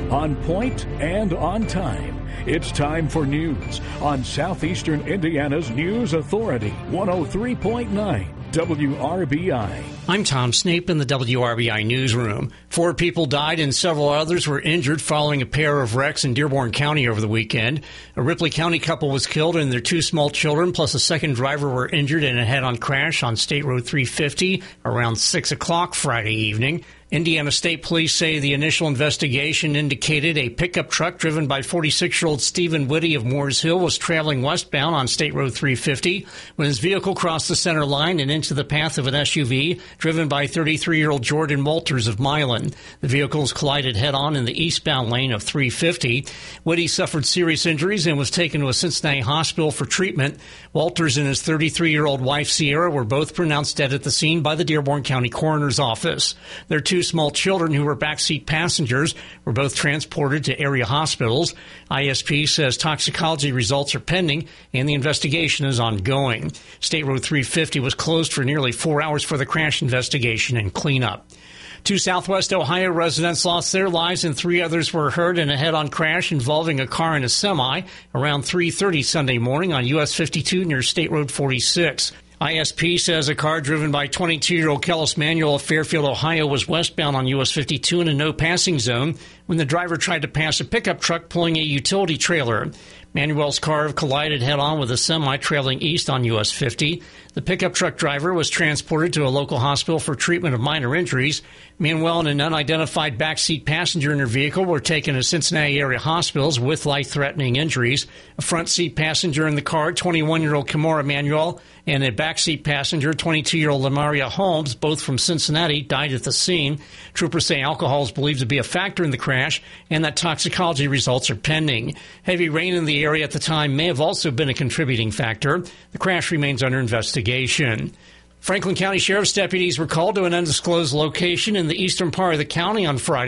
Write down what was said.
on point and on time. It's time for news on Southeastern Indiana's News Authority, 103.9 WRBI. I'm Tom Snape in the WRBI newsroom. 4 people died and several others were injured following a pair of wrecks in Dearborn County over the weekend. A Ripley County couple was killed and their 2 small children plus a second driver were injured in a head-on crash on State Road 350 around 6 o'clock Friday evening. Indiana State Police say the initial investigation indicated a pickup truck driven by 46-year-old Stephen Whitty of Moores Hill was traveling westbound on State Road 350 when his vehicle crossed the center line and into the path of an SUV driven by 33-year-old Jordan Walters of Milan. The vehicles collided head-on in the eastbound lane of 350. Whitty suffered serious injuries and was taken to a Cincinnati hospital for treatment. Walters and his 33-year-old wife, Sierra, were both pronounced dead at the scene by the Dearborn County Coroner's Office. Their 2 small children who were backseat passengers were both transported to area hospitals. ISP says toxicology results are pending and the investigation is ongoing. State Road 350 was closed for nearly 4 hours for the crash investigation and cleanup. 2 Southwest Ohio residents lost their lives and 3 others were hurt in a head-on crash involving a car and a semi around 3:30 Sunday morning on US 52 near State Road 46. ISP says a car driven by 22-year-old Kellis Manuel of Fairfield, Ohio, was westbound on US 52 in a no-passing zone when the driver tried to pass a pickup truck pulling a utility trailer. Manuel's car collided head-on with a semi trailing east on US 50. The pickup truck driver was transported to a local hospital for treatment of minor injuries. Manuel and an unidentified backseat passenger in her vehicle were taken to Cincinnati area hospitals with life-threatening injuries. A front seat passenger in the car, 21-year-old Kimora Manuel, and a backseat passenger, 22-year-old Lamaria Holmes, both from Cincinnati, died at the scene. Troopers say alcohol is believed to be a factor in the crash and that toxicology results are pending. Heavy rain in the area at the time may have also been a contributing factor. The crash remains under investigation. Franklin County Sheriff's deputies were called to an undisclosed location in the eastern part of the county on Friday